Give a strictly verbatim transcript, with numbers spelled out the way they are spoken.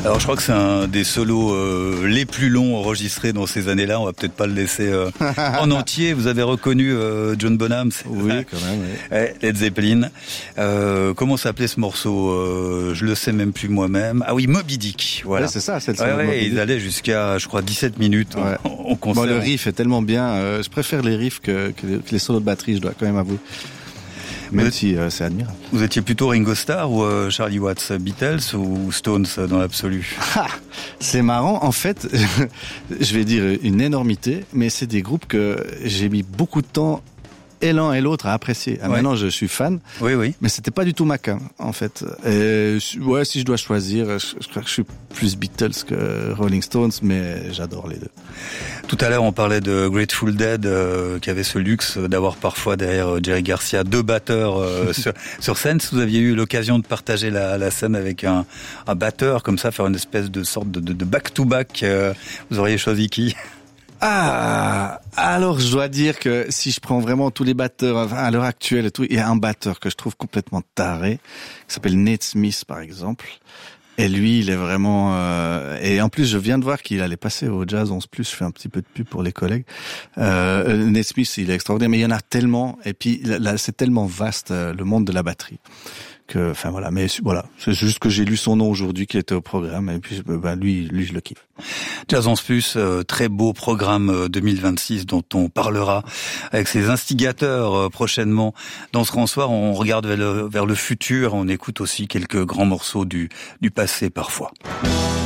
Alors je crois que c'est un des solos euh, les plus longs enregistrés dans ces années-là. On va peut-être pas le laisser euh, en entier. Vous avez reconnu euh, John Bonham, c'est oui, ça quand même. Oui. Ouais, Led Zeppelin. Euh, comment s'appelait ce morceau euh, Je le sais même plus moi-même. Ah oui, Moby Dick. Voilà. Ouais, c'est ça. C'est le ouais, solo de ouais, Moby ils Dick. allaient jusqu'à, je crois, dix-sept minutes Ouais. en, en concert. Bon, le riff est tellement bien. Euh, je préfère les riffs que, que, les, que les solos de batterie. Je dois quand même avouer. Même Vous si euh, c'est admirable. Vous étiez plutôt Ringo Starr ou euh, Charlie Watts, Beatles ou Stones euh, dans l'absolu? Ah, c'est marrant, en fait, je vais dire une énormité, mais c'est des groupes que j'ai mis beaucoup de temps et l'un et l'autre à apprécier. Ah, ouais. Maintenant, je suis fan, oui, oui. mais c'était pas du tout ma cam, en fait. Et, ouais, si je dois choisir, je, je crois que je suis plus Beatles que Rolling Stones, mais j'adore les deux. Tout à l'heure, on parlait de Grateful Dead, euh, qui avait ce luxe d'avoir parfois derrière euh, Jerry Garcia deux batteurs euh, sur, sur scène. Si vous aviez eu l'occasion de partager la, la scène avec un, un batteur comme ça, faire une espèce de sorte de, de, de back-to-back, euh, vous auriez choisi qui? Ah, alors je dois dire que si je prends vraiment tous les batteurs enfin, à l'heure actuelle et tout, il y a un batteur que je trouve complètement taré, qui s'appelle Nate Smith par exemple. Et lui, il est vraiment... Euh, et en plus, je viens de voir qu'il allait passer au Jazz onze plus. Je fais un petit peu de pub pour les collègues. Euh, Nate Smith, il est extraordinaire, mais il y en a tellement. Et puis, là, c'est tellement vaste, le monde de la batterie. Que, enfin voilà, mais voilà, c'est juste que j'ai lu son nom aujourd'hui qui était au programme et puis ben lui, lui je le kiffe. Jazz onze plus, euh, très beau programme deux mille vingt-six dont on parlera avec ses instigateurs euh, prochainement. Dans ce grand soir, on regarde vers le, vers le futur, on écoute aussi quelques grands morceaux du, du passé parfois.